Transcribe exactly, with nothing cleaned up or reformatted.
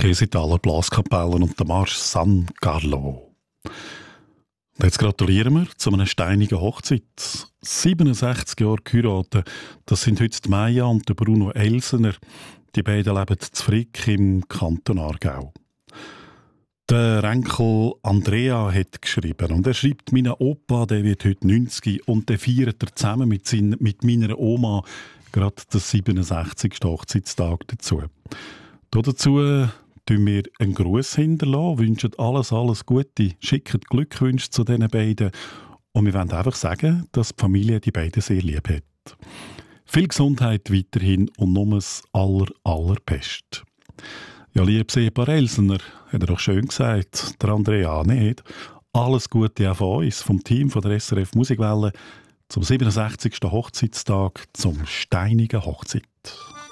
Käsetaler Blaskapellen und der Marsch San Carlo. Und jetzt gratulieren wir zu einer steinigen Hochzeit. siebenundsechzig Jahre geheiratet, das sind heute die Maya und der Bruno Elsener. Die beiden leben zu Frick im Kanton Aargau. Der Enkel Andrea hat geschrieben und er schreibt, mein Opa, der wird heute neunzig und der feiert er zusammen mit, seinen, mit meiner Oma gerade den siebenundsechzigsten Hochzeitstag dazu. Dazu tun wir einen Gruß hinterlassen, wünschen alles, alles Gute, schicken Glückwünsche zu diesen beiden und wir wollen einfach sagen, dass die Familie die beiden sehr lieb hat. Viel Gesundheit weiterhin und nur das aller, allerbeste. Ja, liebes Ehepaar Elsener, hat er doch schön gesagt, der Andrea nicht. Alles Gute auch von uns, vom Team von der S R F Musikwelle, zum siebenundsechzigsten Hochzeitstag, zum steinigen Hochzeit.